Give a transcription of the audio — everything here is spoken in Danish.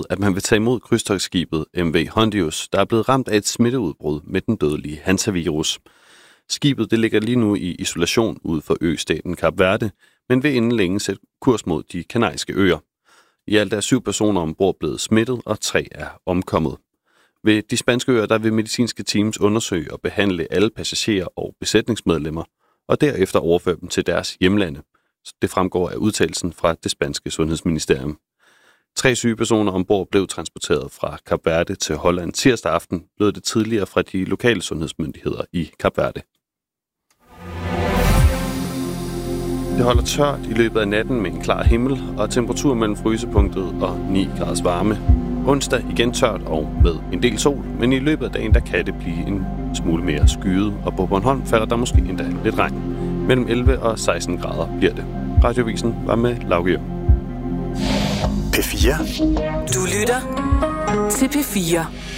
besluttet, at man vil tage imod krydstogtskibet MV Hondius, der er blevet ramt af et smitteudbrud med den dødelige Hansa-virus. Skibet det ligger lige nu i isolation ude for østaten Kap Verde, men vil inden længe sætte kurs mod de kanariske øer. I alt er 7 personer ombord blevet smittet, og 3 er omkommet. Ved de spanske øer der vil medicinske teams undersøge og behandle alle passagerer og besætningsmedlemmer, og derefter overføre dem til deres hjemlande. Det fremgår af udtalelsen fra det spanske sundhedsministerium. 3 syge personer ombord blev transporteret fra Kap Verde til Holland tirsdag aften, lød det tidligere fra de lokale sundhedsmyndigheder i Kap Verde. Det holder tørt i løbet af natten med en klar himmel og temperatur mellem frysepunktet og 9 graders varme. Onsdag igen tørt og med en del sol, men i løbet af dagen der kan det blive en smule mere skyet, og på Bornholm falder der måske endda lidt regn. Mellem 11 og 16 grader bliver det. Radiovisen var med Lauge. P4. Du lytter til P4.